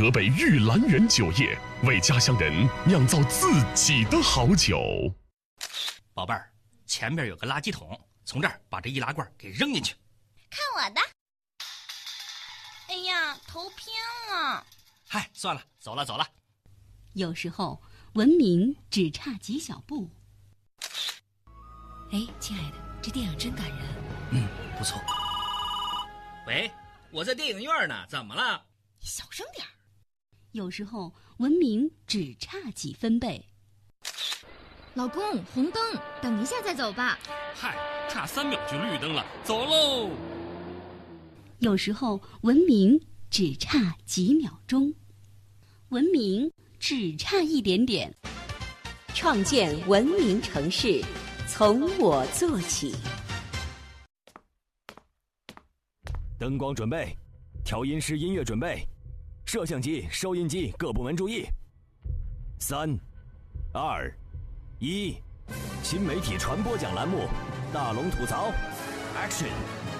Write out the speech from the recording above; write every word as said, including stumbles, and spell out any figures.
河北玉兰园酒业，为家乡人酿造自己的好酒。 宝贝儿，前边有个垃圾桶，从这儿把这易拉罐给扔进去。 看我的！哎呀，头偏了。 嗨，算了，走了走了。 有时候文明只差几小步。 哎，亲爱的，这电影真感人。 嗯，不错。喂，我在电影院呢，怎么了？ 你小声点儿。 有时候文明只差几分贝。 老公，红灯，等一下再走吧。 嗨，差三秒就绿灯了，走喽。 有时候文明只差几秒钟，文明只差一点点。 创建文明城市，从我做起。 灯光准备，调音师音乐准备，摄像机、收音机各部门注意。三、二、一，新媒体传播奖栏目，大龙吐槽 ，Action。